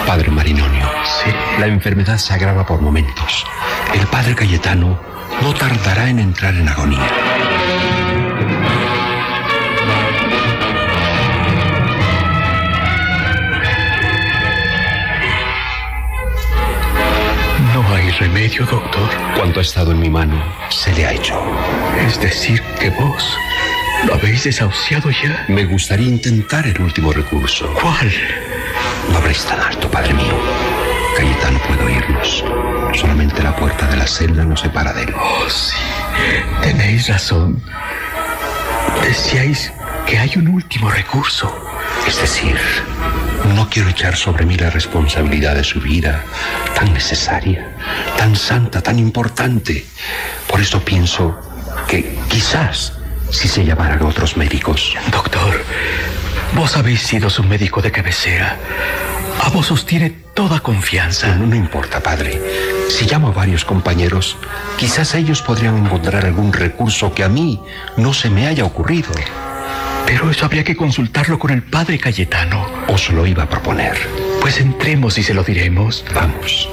Padre Marinonio. Sí. La enfermedad se agrava por momentos. El padre Cayetano no tardará en entrar en agonía. No hay remedio, doctor. Cuanto ha estado en mi mano, se le ha hecho. Es decir, que vos lo habéis desahuciado ya. Me gustaría intentar el último recurso. ¿Cuál? No habréis tan alto, padre mío. Cayetano puede oírnos. Solamente la puerta de la celda nos separa de él. Oh, sí. Tenéis razón. Decíais que hay un último recurso. Es decir, no quiero echar sobre mí la responsabilidad de su vida, tan necesaria, tan santa, tan importante. Por eso pienso que quizás si se llamaran otros médicos. Doctor, vos habéis sido su médico de cabecera. A vos os tiene toda confianza. No importa, padre. Si llamo a varios compañeros, quizás ellos podrían encontrar algún recurso que a mí no se me haya ocurrido. Pero eso habría que consultarlo con el padre Cayetano. Os lo iba a proponer. Pues entremos y se lo diremos. Vamos.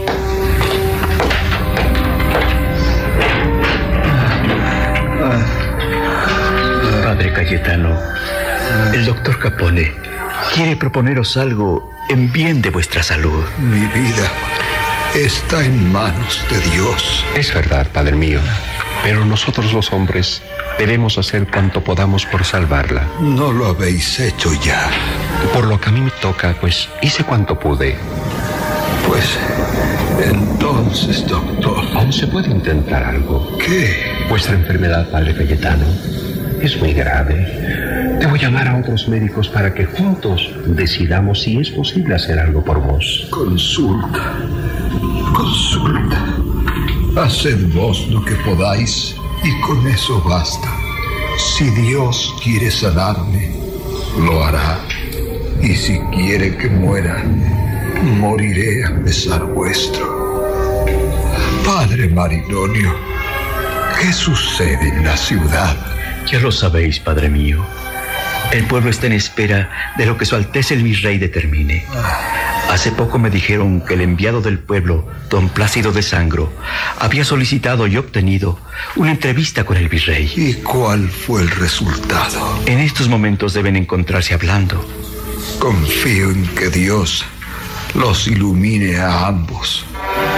Padre Cayetano, el doctor Capone quiere proponeros algo en bien de vuestra salud. Mi vida está en manos de Dios. Es verdad, padre mío. Pero nosotros los hombres debemos hacer cuanto podamos por salvarla. No lo habéis hecho ya. Por lo que a mí me toca, pues hice cuanto pude. Pues entonces, doctor, Aún se puede intentar algo. ¿qué? Vuestra enfermedad, padre Cayetano, es muy grave. Debo llamar a otros médicos para que juntos decidamos si es posible hacer algo por vos. Consulta. Haced vos lo que podáis y con eso basta. Si Dios quiere sanarme, lo hará. Y si quiere que muera, moriré a pesar vuestro. Padre Marinonio, ¿qué sucede en la ciudad? Ya lo sabéis, padre mío. El pueblo está en espera de lo que Su Alteza el Virrey determine. Hace poco me dijeron que el enviado del pueblo, don Plácido de Sangro, había solicitado y obtenido una entrevista con el virrey. ¿Y cuál fue el resultado? En estos momentos deben encontrarse hablando. Confío en que Dios los ilumine a ambos.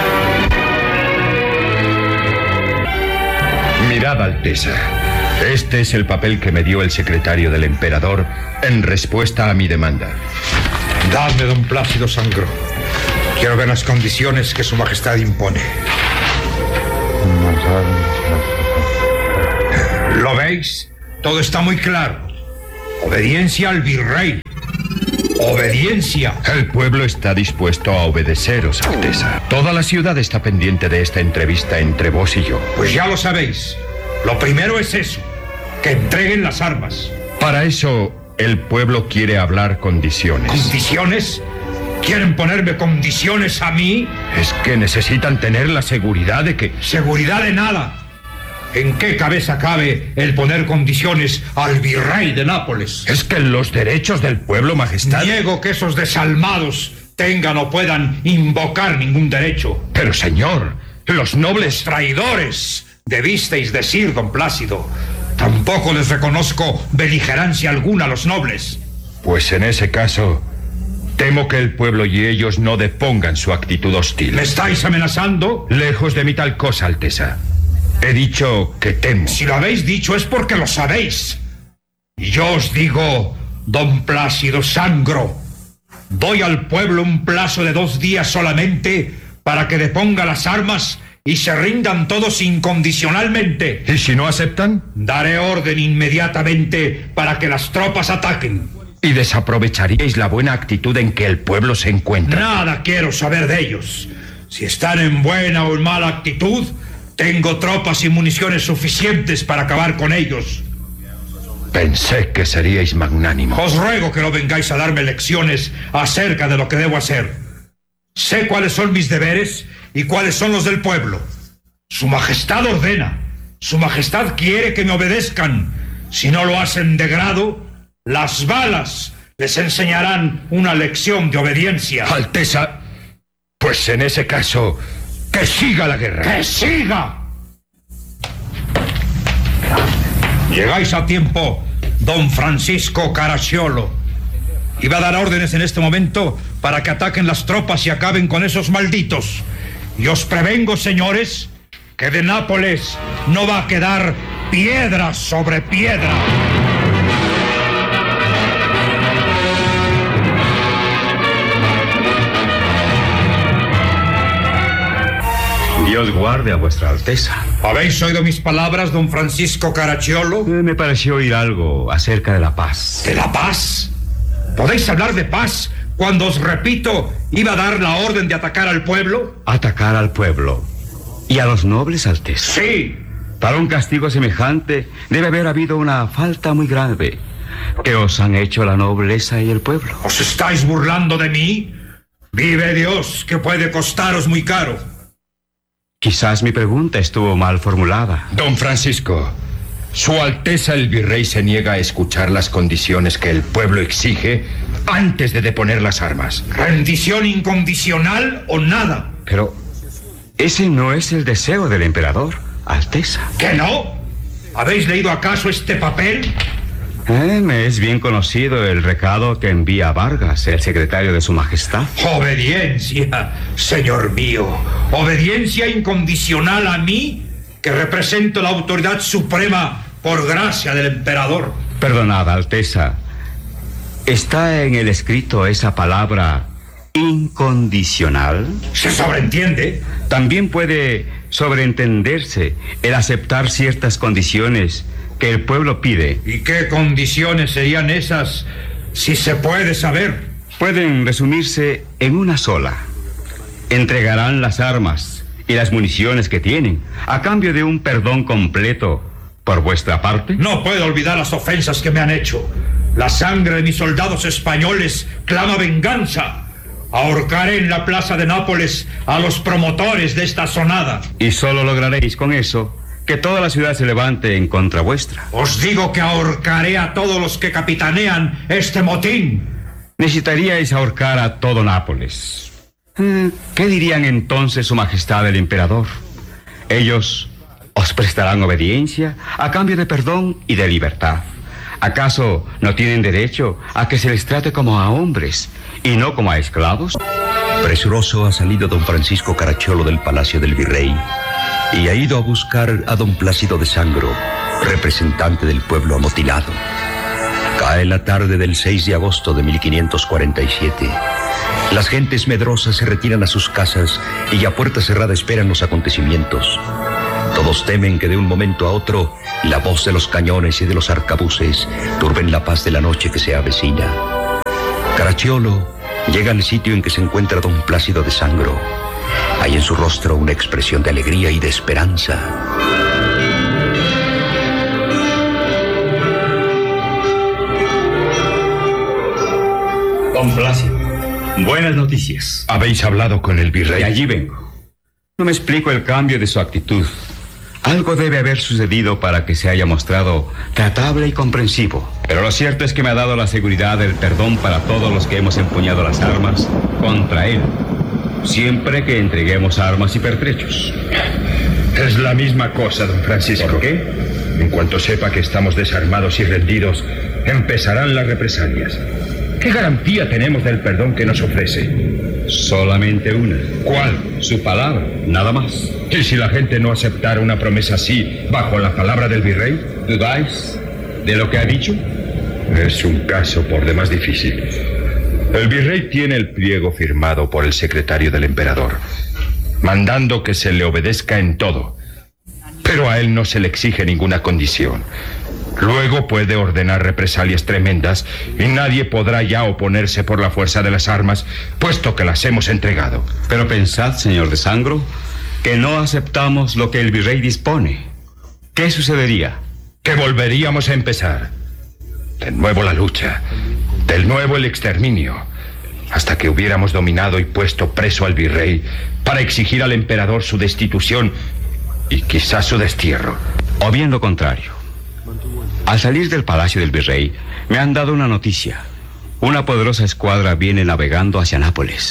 Mirad, Alteza. Este es el papel que me dio el secretario del emperador en respuesta a mi demanda. Dadme, don Plácido Sangro. Quiero ver las condiciones que su majestad impone. ¿Lo veis? Todo está muy claro. Obediencia al virrey. Obediencia. El pueblo está dispuesto a obedeceros, Alteza. Toda la ciudad está pendiente de esta entrevista entre vos y yo. Pues ya lo sabéis. Lo primero es eso, que entreguen las armas. Para eso, el pueblo quiere hablar condiciones. ¿Condiciones? ¿Quieren ponerme condiciones a mí? Es que necesitan tener la seguridad de que... Seguridad de nada. ¿En qué cabeza cabe el poner condiciones al virrey de Nápoles? Es que los derechos del pueblo, majestad... Niego que esos desalmados tengan o puedan invocar ningún derecho. Pero, señor, los nobles... Traidores, debisteis decir, don Plácido. Tampoco les reconozco beligerancia alguna a los nobles. Pues en ese caso, temo que el pueblo y ellos no depongan su actitud hostil. ¿Me estáis amenazando? Lejos de mí tal cosa, Alteza. He dicho que temo. Si lo habéis dicho es porque lo sabéis. Y yo os digo, don Plácido Sangro, doy al pueblo un plazo de 2 días solamente para que deponga las armas y se rindan todos incondicionalmente. ¿Y si no aceptan? Daré orden inmediatamente para que las tropas ataquen. ¿Y desaprovecharíais la buena actitud en que el pueblo se encuentra? Nada quiero saber de ellos. Si están en buena o en mala actitud, tengo tropas y municiones suficientes para acabar con ellos. Pensé que seríais magnánimos. Os ruego que no vengáis a darme lecciones acerca de lo que debo hacer. Sé cuáles son mis deberes y cuáles son los del pueblo. Su majestad ordena. Su majestad quiere que me obedezcan. Si no lo hacen de grado, las balas les enseñarán una lección de obediencia. Alteza, Pues en ese caso, que siga la guerra. ¡Que siga! Llegáis a tiempo, don Francisco Caracciolo. Iba a dar órdenes en este momento para que ataquen las tropas y acaben con esos malditos. Y os prevengo, señores, que de Nápoles no va a quedar piedra sobre piedra. Dios guarde a vuestra Alteza. ¿Habéis oído mis palabras, don Francisco Caracciolo? Me pareció oír algo acerca de la paz. ¿De la paz? ¿Podéis hablar de paz cuando os repito, iba a dar la orden de atacar al pueblo? ¿Atacar al pueblo? ¿Y a los nobles, Alteza? Sí. Para un castigo semejante debe haber habido una falta muy grave. ¿Qué os han hecho la nobleza y el pueblo? ¿Os estáis burlando de mí? Vive Dios, que puede costaros muy caro. Quizás mi pregunta estuvo mal formulada. Don Francisco, Su Alteza el Virrey se niega a escuchar las condiciones que el pueblo exige antes de deponer las armas. ¿Rendición incondicional o nada? Pero ese no es el deseo del emperador, Alteza. ¿Que no? ¿Habéis leído acaso este papel? Me es bien conocido el recado que envía Vargas, el secretario de su majestad. Obediencia, señor mío. Obediencia incondicional a mí, que represento la autoridad suprema por gracia del emperador. Perdonad, Alteza. ¿Está en el escrito esa palabra incondicional? ¿Se sobreentiende? También puede sobreentenderse el aceptar ciertas condiciones que el pueblo pide. ¿Y qué condiciones serían esas, si se puede saber? Pueden resumirse en una sola. Entregarán las armas y las municiones que tienen a cambio de un perdón completo por vuestra parte. No puedo olvidar las ofensas que me han hecho. La sangre de mis soldados españoles clama venganza. Ahorcaré en la plaza de Nápoles a los promotores de esta sonada. Y solo lograréis con eso que toda la ciudad se levante en contra vuestra. Os digo que ahorcaré a todos los que capitanean este motín. Necesitaríais ahorcar a todo Nápoles. ¿Qué dirían entonces su majestad el emperador? Ellos os prestarán obediencia a cambio de perdón y de libertad. ¿Acaso no tienen derecho a que se les trate como a hombres y no como a esclavos? Presuroso ha salido don Francisco Caracciolo del palacio del virrey y ha ido a buscar a don Plácido de Sangro, representante del pueblo amotinado. Cae la tarde del 6 de agosto de 1547. Las gentes medrosas se retiran a sus casas y a puerta cerrada esperan los acontecimientos. Todos temen que de un momento a otro la voz de los cañones y de los arcabuces turben la paz de la noche que se avecina. Caracciolo llega al sitio en que se encuentra don Plácido de Sangro. Hay en su rostro una expresión de alegría y de esperanza. Don Plácido, buenas noticias. ¿Habéis hablado con el virrey? De allí vengo. No me explico el cambio de su actitud. Algo debe haber sucedido para que se haya mostrado tratable y comprensivo. Pero lo cierto es que me ha dado la seguridad del perdón para todos los que hemos empuñado las armas contra él, siempre que entreguemos armas y pertrechos. Es la misma cosa, don Francisco. ¿Por qué? En cuanto sepa que estamos desarmados y rendidos, empezarán las represalias. ¿Qué garantía tenemos del perdón que nos ofrece? Solamente una. ¿Cuál? Su palabra, nada más. ¿Y si la gente no aceptara una promesa así bajo la palabra del virrey? ¿Dudáis de lo que ha dicho? Es un caso por demás difícil. El virrey tiene el pliego firmado por el secretario del emperador, mandando que se le obedezca en todo. Pero a él no se le exige ninguna condición. Luego puede ordenar represalias tremendas y nadie podrá ya oponerse por la fuerza de las armas, puesto que las hemos entregado. Pero pensad, señor de Sangro, que no aceptamos lo que el virrey dispone. ¿Qué sucedería? Que volveríamos a empezar. De nuevo la lucha, de nuevo el exterminio, hasta que hubiéramos dominado y puesto preso al virrey para exigir al emperador su destitución y quizás su destierro. O bien lo contrario. Al salir del palacio del virrey, me han dado una noticia. Una poderosa escuadra viene navegando hacia Nápoles.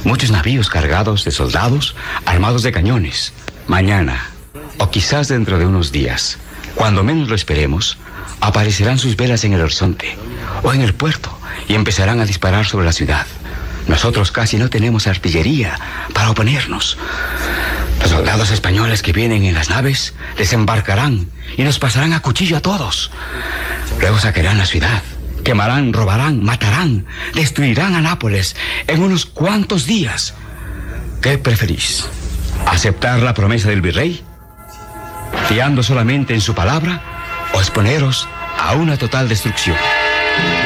muchos navíos cargados de soldados armados de cañones. Mañana, o quizás dentro de unos días, cuando menos lo esperemos, aparecerán sus velas en el horizonte o en el puerto y empezarán a disparar sobre la ciudad. Nosotros casi no tenemos artillería para oponernos. Los soldados españoles que vienen en las naves desembarcarán y nos pasarán a cuchillo a todos. Luego saquearán la ciudad, quemarán, robarán, matarán, destruirán a Nápoles en unos cuantos días. ¿Qué preferís? ¿Aceptar la promesa del virrey, fiando solamente en su palabra, o exponeros a una total destrucción?